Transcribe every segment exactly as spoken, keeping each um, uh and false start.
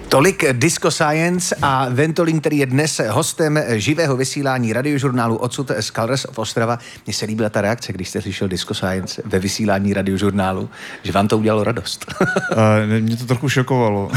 Tolik Disco Science a Ventolin, který je dnes hostem živého vysílání radiožurnálu Odsud z Colors of Ostrava. Mně se líbila ta reakce, když jste slyšel Disco Science ve vysílání radiožurnálu, že vám to udělalo radost. Uh, mě to trochu šokovalo.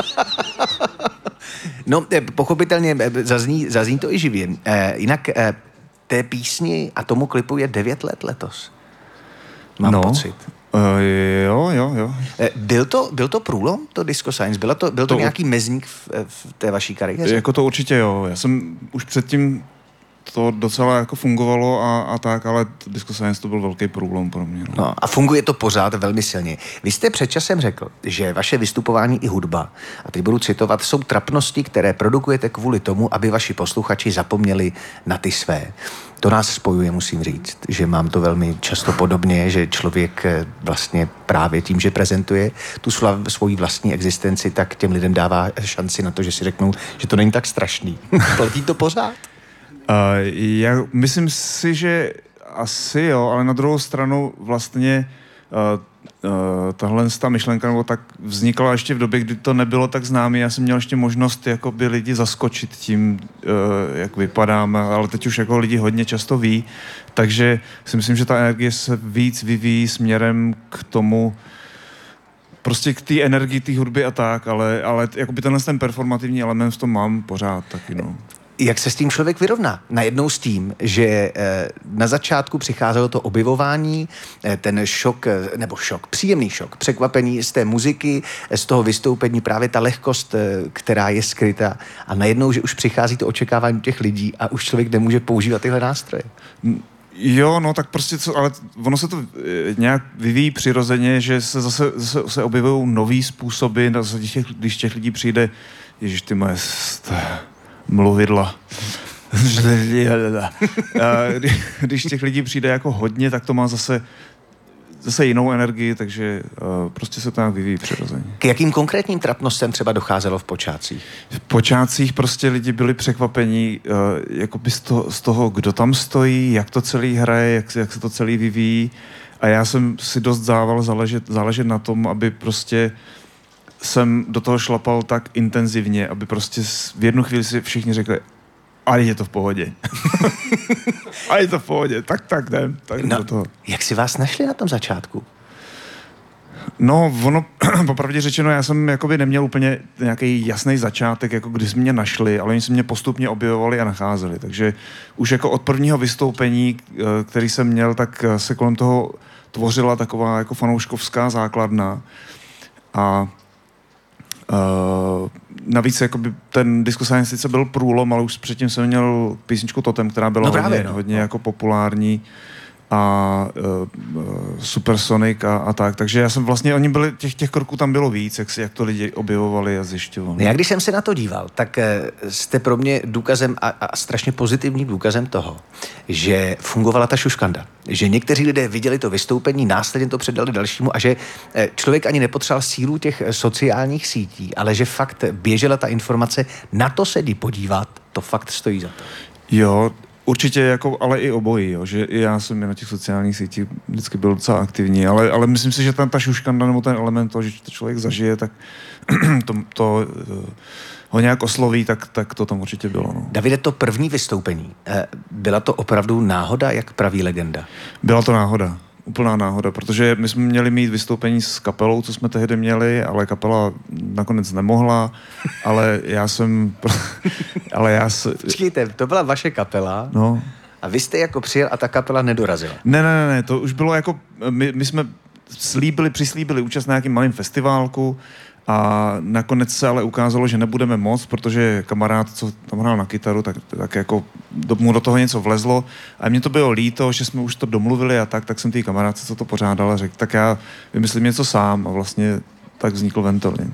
No, pochopitelně zazní, zazní to i živě. E, jinak e, té písni a tomu klipu je devět let letos. Mám no. pocit. Uh, jo, jo, jo. Byl to, byl to průlom, to Disco Science? Byla to, byl to, to nějaký mezník v, v té vaší kariéře? Jako to určitě jo. Já jsem už předtím to docela jako fungovalo a, a tak, ale Disco Science to byl velký průlom pro mě. No. No, a funguje to pořád velmi silně. Vy jste před časem řekl, že vaše vystupování i hudba, a teď budu citovat, jsou trapnosti, které produkujete kvůli tomu, aby vaši posluchači zapomněli na ty své. To nás spojuje, musím říct, že mám to velmi často podobně, že člověk vlastně právě tím, že prezentuje tu svoji vlastní existenci, tak těm lidem dává šanci na to, že si řeknou, že to není tak strašný. Platí to pořád? Uh, já myslím si, že asi jo, ale na druhou stranu vlastně uh, uh, tahle ta myšlenka nebo tak vznikla ještě v době, kdy to nebylo tak známé. Já jsem měl ještě možnost jakoby lidi zaskočit tím, uh, jak vypadám, ale teď už jako lidi hodně často ví, takže si myslím, že ta energie se víc vyvíjí směrem k tomu, prostě k té energii, té hudby a tak, ale, ale jakoby tenhle ten performativní element v tom mám pořád taky, no. Jak se s tím člověk vyrovná? Najednou s tím, že eh, na začátku přicházelo to objevování, eh, ten šok, nebo šok, příjemný šok, překvapení z té muziky, z toho vystoupení, právě ta lehkost, eh, která je skrytá, a najednou, že už přichází to očekávání těch lidí a už člověk nemůže používat tyhle nástroje. Jo, no tak prostě, co, ale ono se to e, nějak vyvíjí přirozeně, že se zase, zase se objevují nový způsoby, těch, když těch lidí přijde, ježiš, ty moje st- mluvidla. A když těch lidí přijde jako hodně, tak to má zase zase jinou energii, takže uh, prostě se to nějak vyvíjí přirozeně. K jakým konkrétním trapnostem třeba docházelo v počátcích? V počátcích prostě lidi byli překvapení uh, jakoby z toho, z toho, kdo tam stojí, jak to celý hraje, jak, jak se to celý vyvíjí. A já jsem si dost zával záležet, záležet na tom, aby prostě jsem do toho šlapal tak intenzivně, aby prostě v jednu chvíli si všichni řekli, a je to v pohodě. A je to v pohodě. Tak, tak, jdem. Tak no, do toho. Jak si vás našli na tom začátku? No, ono, popravdě řečeno, já jsem jakoby neměl úplně nějaký jasný začátek, jako když mě našli, ale oni se mě postupně objevovali a nacházeli. Takže už jako od prvního vystoupení, který jsem měl, tak se kolem toho tvořila taková jako fanouškovská základna. A Uh, navíc jakoby ten Disco Science sice byl průlom, ale už předtím jsem měl písničku Totem, která byla no právě, hodně, no. hodně jako populární a uh, uh, Supersonic a, a tak. Takže já jsem vlastně, oni byli, těch, těch kroků tam bylo víc, jak, si, jak to lidi objevovali a zjišťovali. Já když jsem se na to díval, tak uh, jste pro mě důkazem a, a strašně pozitivním důkazem toho, že fungovala ta šuškanda. Že někteří lidé viděli to vystoupení, následně to předali dalšímu a že uh, člověk ani nepotřeboval sílu těch sociálních sítí, ale že fakt běžela ta informace, na to se jdi podívat, to fakt stojí za to. Jo, určitě, jako, ale i obojí, jo, že i já jsem na těch sociálních sítích vždycky byl docela aktivní, ale, ale myslím si, že tam ta šuškanda nebo ten element toho, že to člověk zažije, tak to, to ho nějak osloví, tak, tak to tam určitě bylo. No. Davide, to první vystoupení, byla to opravdu náhoda, jak praví legenda? Byla to náhoda. Úplná náhoda, protože my jsme měli mít vystoupení s kapelou, co jsme tehdy měli, ale kapela nakonec nemohla, ale já jsem... ale já se... Počkejte, to byla vaše kapela no. A vy jste jako přijel a ta kapela nedorazila. Ne, ne, ne, to už bylo jako... My, my jsme slíbili, přislíbili účast na nějakým malým festiválku a nakonec se ale ukázalo, že nebudeme moc, protože kamarád, co tam hrál na kytaru, tak, tak jako do, mu do toho něco vlezlo a mně to bylo líto, že jsme už to domluvili a tak, tak jsem tý kamarádce, co to pořádal, a řekl, tak já vymyslím něco sám a vlastně tak vznikl Ventolin.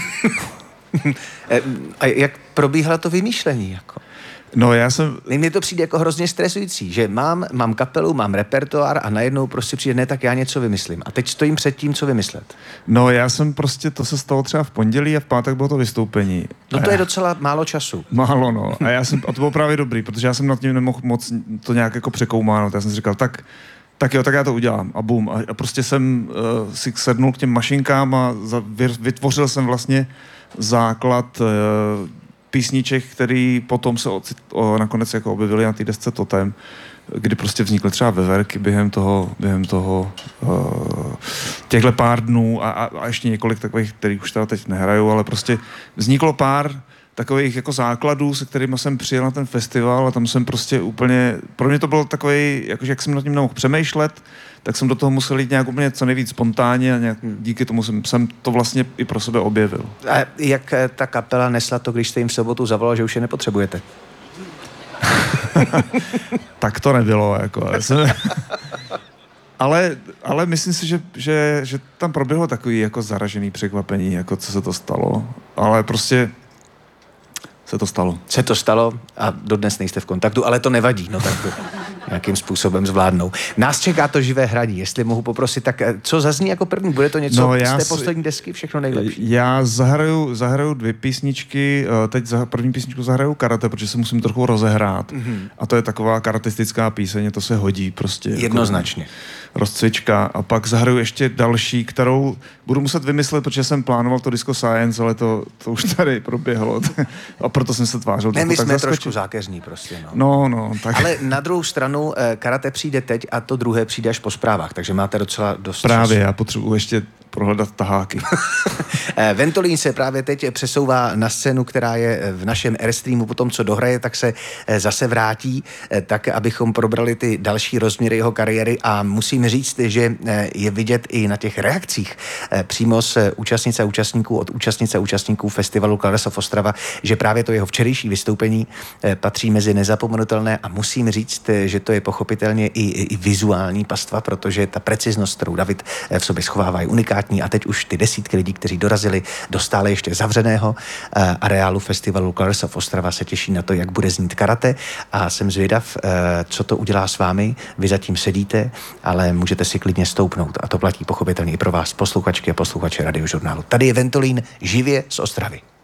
A jak probíhalo to vymýšlení? Jako? No já jsem... Mně to přijde jako hrozně stresující, že mám, mám kapelu, mám repertoár a najednou prostě přijde, ne, tak já něco vymyslím. A teď stojím před tím, co vymyslet. No já jsem prostě, to se stalo třeba v pondělí a v pátek bylo to vystoupení. No to je docela málo času. Málo, no. A já jsem, a to bylo právě dobrý, protože já jsem nad tím nemohl moc to nějak jako překoumánout. Já jsem si říkal, tak, tak jo, tak já to udělám. A bum. A prostě jsem uh, si sednul k těm mašinkám a za, vytvořil jsem vlastně základ uh, písniček, který potom se ocit, o, nakonec jako objevili na té desce Totem, kdy prostě vznikly třeba veverky během toho, během toho uh, těchhle pár dnů a, a, a ještě několik takových, kterých už teda teď nehrajou, ale prostě vzniklo pár takových jako základů, se kterými jsem přijel na ten festival a tam jsem prostě úplně, pro mě to bylo takový, jakože jak jsem nad tím nemohl přemýšlet, tak jsem do toho musel jít nějak úplně co nejvíc spontánně a nějak, díky tomu jsem, jsem to vlastně i pro sebe objevil. A jak ta kapela nesla to, když jste jim v sobotu zavolal, že už je nepotřebujete? Tak to nebylo, jako. ale, ale myslím si, že, že, že tam proběhlo takový jako zaražený překvapení, jako co se to stalo. Ale prostě se to stalo. Se to stalo a dodnes nejste v kontaktu, ale to nevadí, no tak to nějakým způsobem zvládnou. Nás čeká to živé hraní, jestli mohu poprosit, tak co zazní jako první? Bude to něco no, z té poslední desky, všechno nejlepší? Já zahraju, zahraju dvě písničky, teď za, první písničku zahraju Karate, protože se musím trochu rozehrát. Mm-hmm. A to je taková karatistická píseň, to se hodí prostě. Jednoznačně. Jako rozcvička. A pak zahraju ještě další, kterou budu muset vymyslet, protože jsem plánoval to Disco Science, ale to, to už tady proběhlo. A proto jsem se tvářil. Ne, my jsme zaskočil. trošku zákeřní prostě. No. no, no. Tak. Ale na druhou stranu Karate přijde teď a to druhé přijde až po zprávách, takže máte docela dost Právě, času. Já potřebuji ještě prohledat taháky. Ventolín se právě teď přesouvá na scénu, která je v našem Airstreamu. Po tom, co dohraje, tak se zase vrátí, tak abychom probrali ty další rozměry jeho kariéry a musím říct, že je vidět i na těch reakcích přímo z účastnic a účastníků, od účastnic a účastníků festivalu Colors of Ostrava, že právě to jeho včerejší vystoupení patří mezi nezapomenutelné a musím říct, že to je pochopitelně i, i vizuální pastva, protože ta preciznost, kterou David v sobě schovává, je unikátní a teď už ty desítky lidí, kteří dorazili do stále ještě zavřeného areálu festivalu Colors of Ostrava, se těší na to, jak bude znít karate a jsem zvědav, co to udělá s vámi. Vy zatím sedíte, ale můžete si klidně stoupnout a to platí pochopitelně i pro vás, posluchačky a posluchače Radiožurnálu. Tady je Ventolín živě z Ostravy.